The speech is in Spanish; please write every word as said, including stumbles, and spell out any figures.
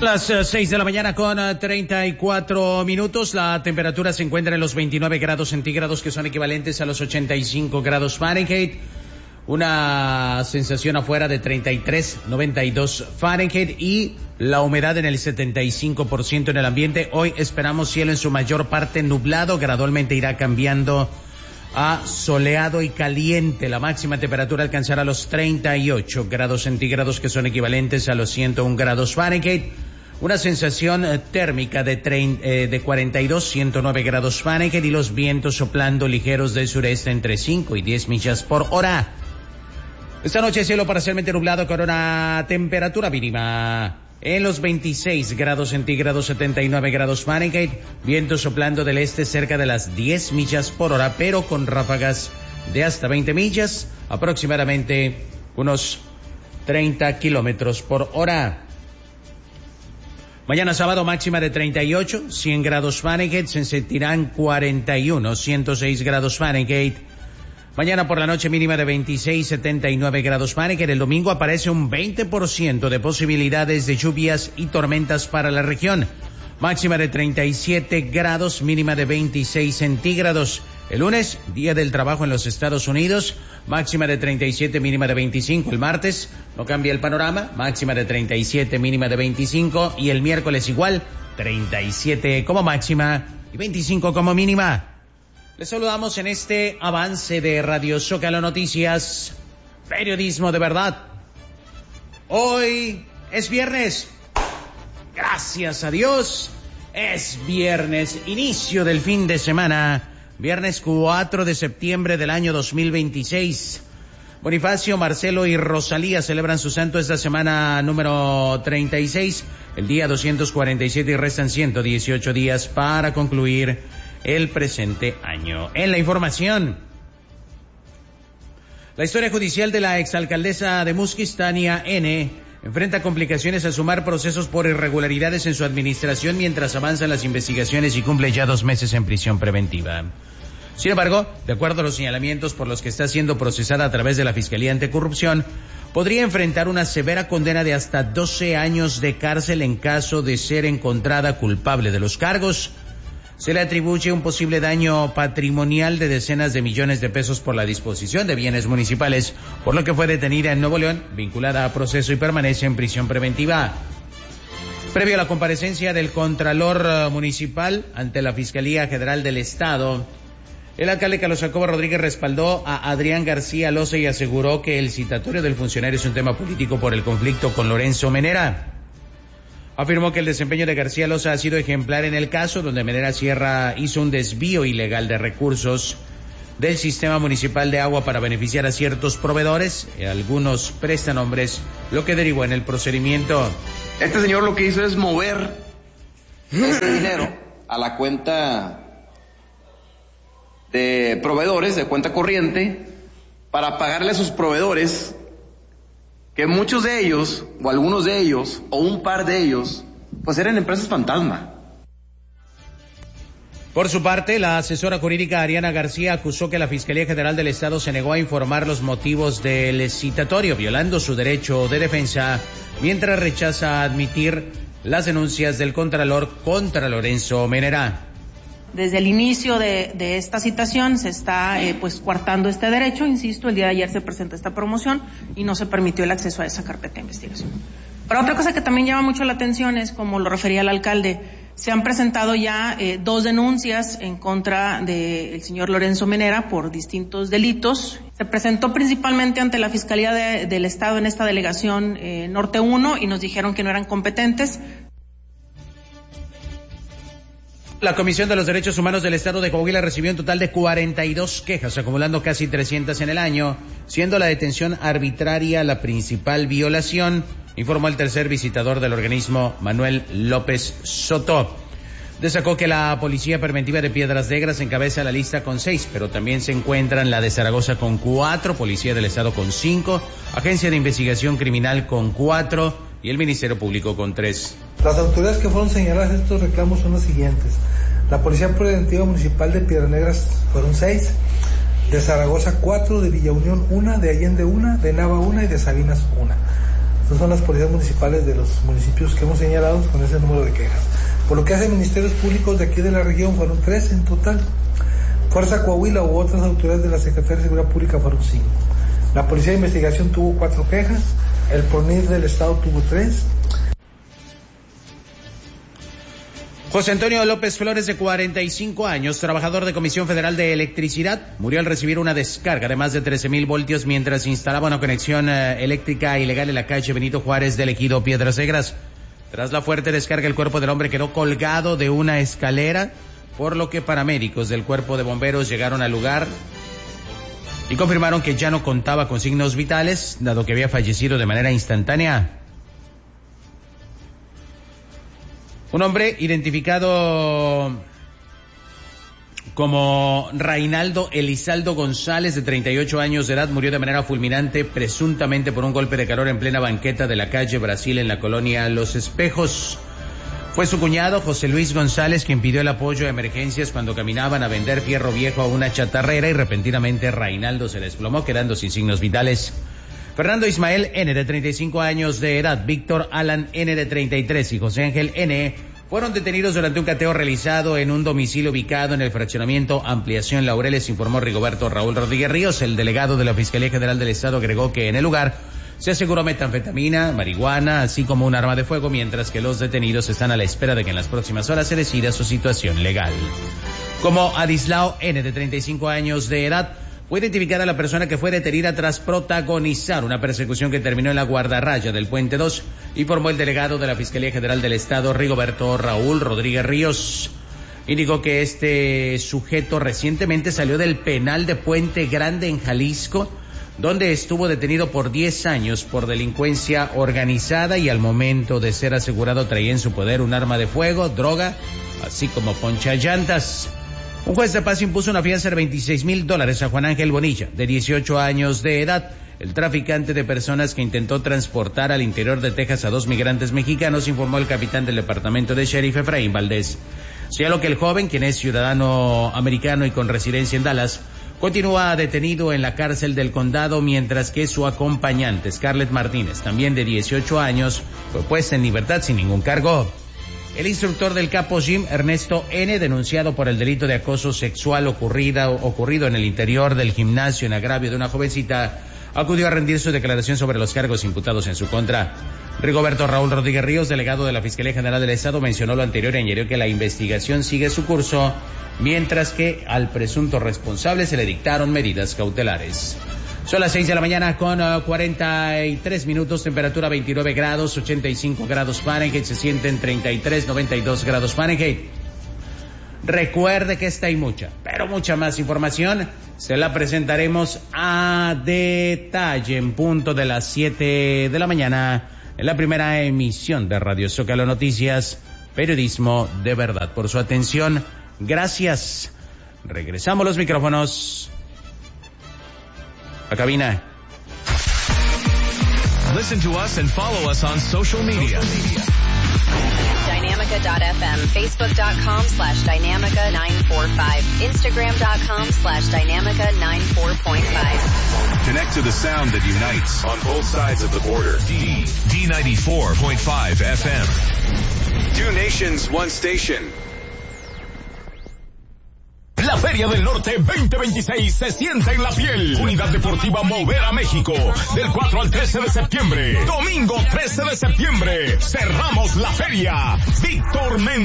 Las uh, seis de la mañana con uh, treinta y cuatro minutos. La temperatura se encuentra en los veintinueve grados centígrados, que son equivalentes a los ochenta y cinco grados Fahrenheit. Una sensación afuera de treinta y tres, noventa y dos Fahrenheit y la humedad en el setenta y cinco por ciento en el ambiente. Hoy esperamos cielo en su mayor parte nublado, gradualmente irá cambiando a soleado y caliente. La máxima temperatura alcanzará los treinta y ocho grados centígrados, que son equivalentes a los ciento uno grados Fahrenheit. Una sensación térmica de, treinta, eh, de cuarenta y dos, ciento nueve grados Fahrenheit y los vientos soplando ligeros del sureste entre cinco y diez millas por hora. Esta noche cielo parcialmente nublado con una temperatura mínima en los veintiséis grados centígrados, setenta y nueve grados Fahrenheit, viento soplando del este cerca de las diez millas por hora, pero con ráfagas de hasta veinte millas, aproximadamente unos treinta kilómetros por hora. Mañana sábado máxima de treinta y ocho, cien grados Fahrenheit, se sentirán cuarenta y uno, ciento seis grados Fahrenheit. Mañana por la noche mínima de veintiséis, setenta y nueve grados Fahrenheit. El domingo aparece un veinte por ciento de posibilidades de lluvias y tormentas para la región. Máxima de treinta y siete grados, mínima de veintiséis centígrados. El lunes, día del trabajo en los Estados Unidos, máxima de treinta y siete, mínima de veinticinco. El martes, no cambia el panorama, máxima de treinta y siete, mínima de veinticinco. Y el miércoles igual, treinta y siete como máxima y veinticinco como mínima. Les saludamos en este avance de Radio Zócalo Noticias, periodismo de verdad. Hoy es viernes. Gracias a Dios, es viernes, inicio del fin de semana. Viernes cuatro de septiembre del año dos mil veintiséis. Bonifacio, Marcelo y Rosalía celebran su santo esta semana número treinta y seis, el día doscientos cuarenta y siete, y restan ciento dieciocho días para concluir el presente año. En la información, la historia judicial de la exalcaldesa de Musquis, Tania N., enfrenta complicaciones al sumar procesos por irregularidades en su administración mientras avanzan las investigaciones y cumple ya dos meses en prisión preventiva. Sin embargo, de acuerdo a los señalamientos por los que está siendo procesada a través de la Fiscalía Anticorrupción, podría enfrentar una severa condena de hasta doce años de cárcel en caso de ser encontrada culpable de los cargos. Se le atribuye un posible daño patrimonial de decenas de millones de pesos por la disposición de bienes municipales, por lo que fue detenida en Nuevo León, vinculada a proceso y permanece en prisión preventiva. Previo a la comparecencia del Contralor Municipal ante la Fiscalía General del Estado, el alcalde Carlos Jacobo Rodríguez respaldó a Adrián García Loza y aseguró que el citatorio del funcionario es un tema político por el conflicto con Lorenzo Menera. Afirmó que el desempeño de García Loza ha sido ejemplar en el caso donde Menera Sierra hizo un desvío ilegal de recursos del sistema municipal de agua para beneficiar a ciertos proveedores, y algunos prestanombres, lo que derivó en el procedimiento. Este señor lo que hizo es mover ese dinero a la cuenta de proveedores, de cuenta corriente, para pagarle a sus proveedores, que muchos de ellos, o algunos de ellos, o un par de ellos, pues eran empresas fantasma. Por su parte, la asesora jurídica Ariana García acusó que la Fiscalía General del Estado se negó a informar los motivos del citatorio, violando su derecho de defensa, mientras rechaza admitir las denuncias del Contralor contra Lorenzo Menera. Desde el inicio de, de esta citación se está eh, pues coartando este derecho. Insisto, el día de ayer se presentó esta promoción y no se permitió el acceso a esa carpeta de investigación. Pero otra cosa que también llama mucho la atención es, como lo refería el alcalde, se han presentado ya eh, dos denuncias en contra del señor Lorenzo Menera por distintos delitos. Se presentó principalmente ante la Fiscalía de, del Estado en esta delegación eh, Norte uno y nos dijeron que no eran competentes. La Comisión de los Derechos Humanos del Estado de Coahuila recibió un total de cuarenta y dos quejas, acumulando casi trescientas en el año, siendo la detención arbitraria la principal violación, informó el tercer visitador del organismo, Manuel López Soto. Destacó que la Policía Preventiva de Piedras Negras encabeza la lista con seis, pero también se encuentran la de Zaragoza con cuatro, Policía del Estado con cinco, Agencia de Investigación Criminal con cuatro y el Ministerio Público con tres. Las autoridades que fueron señaladas en estos reclamos son las siguientes. La Policía Preventiva Municipal de Piedras Negras fueron seis, de Zaragoza cuatro, de Villa Unión una, de Allende una, de Nava una y de Sabinas una. No son las policías municipales de los municipios que hemos señalado con ese número de quejas. Por lo que hace ministerios públicos de aquí de la región, fueron tres en total. Fuerza Coahuila u otras autoridades de la Secretaría de Seguridad Pública fueron cinco. La Policía de Investigación tuvo cuatro quejas, el PRONIR del Estado tuvo tres. José Antonio López Flores, de cuarenta y cinco años, trabajador de Comisión Federal de Electricidad, murió al recibir una descarga de más de trece mil voltios mientras instalaba una conexión eh, eléctrica ilegal en la calle Benito Juárez del ejido Piedras Negras. Tras la fuerte descarga, el cuerpo del hombre quedó colgado de una escalera, por lo que paramédicos del cuerpo de bomberos llegaron al lugar y confirmaron que ya no contaba con signos vitales, dado que había fallecido de manera instantánea. Un hombre identificado como Reinaldo Elizaldo González, de treinta y ocho años de edad, murió de manera fulminante, presuntamente por un golpe de calor en plena banqueta de la calle Brasil en la colonia Los Espejos. Fue su cuñado, José Luis González, quien pidió el apoyo de emergencias cuando caminaban a vender fierro viejo a una chatarrera y repentinamente Reinaldo se desplomó, quedando sin signos vitales. Fernando Ismael N., de treinta y cinco años de edad, Víctor Alan N., de treinta y tres, y José Ángel N., fueron detenidos durante un cateo realizado en un domicilio ubicado en el fraccionamiento Ampliación Laureles, informó Rigoberto Raúl Rodríguez Ríos. El delegado de la Fiscalía General del Estado agregó que en el lugar se aseguró metanfetamina, marihuana, así como un arma de fuego, mientras que los detenidos están a la espera de que en las próximas horas se decida su situación legal. Como Adislao N., de treinta y cinco años de edad, fue identificada la persona que fue detenida tras protagonizar una persecución que terminó en la guardarraya del Puente dos, informó el delegado de la Fiscalía General del Estado, Rigoberto Raúl Rodríguez Ríos. Indicó que este sujeto recientemente salió del penal de Puente Grande en Jalisco, donde estuvo detenido por diez años por delincuencia organizada, y al momento de ser asegurado traía en su poder un arma de fuego, droga, así como ponchallantas. Un juez de paz impuso una fianza de veintiséis mil dólares a Juan Ángel Bonilla, de dieciocho años de edad, el traficante de personas que intentó transportar al interior de Texas a dos migrantes mexicanos, informó el capitán del departamento de sheriff Efraín Valdés. Señaló que el joven, quien es ciudadano americano y con residencia en Dallas, continúa detenido en la cárcel del condado, mientras que su acompañante, Scarlett Martínez, también de dieciocho años, fue puesta en libertad sin ningún cargo. El instructor del Capo Gym, Ernesto N., denunciado por el delito de acoso sexual ocurrida, ocurrido en el interior del gimnasio en agravio de una jovencita, acudió a rendir su declaración sobre los cargos imputados en su contra. Rigoberto Raúl Rodríguez Ríos, delegado de la Fiscalía General del Estado, mencionó lo anterior y añadió que la investigación sigue su curso, mientras que al presunto responsable se le dictaron medidas cautelares. Son las seis de la mañana con uh, cuarenta y tres minutos, temperatura veintinueve grados, ochenta y cinco grados Fahrenheit, se sienten treinta y tres, noventa y dos grados Fahrenheit. Recuerde que esta y mucha, pero mucha más información se la presentaremos a detalle en punto de las siete de la mañana en la primera emisión de Radio Zócalo Noticias, periodismo de verdad. Por su atención, gracias. Regresamos los micrófonos a cabina. Listen to us and follow us on social media. Dynamica dot f m, facebook dot com slash Dynamica nine four five, instagram dot com slash Dynamica nine four point five. Connect to the sound that unites on both sides of the border. D, D ninety-four point five F M. Two nations, one station. La Feria del Norte veinte veintiséis se siente en la piel. Unidad Deportiva Mover a México. Del cuatro al trece de septiembre. Domingo trece de septiembre. Cerramos la feria. Víctor Méndez.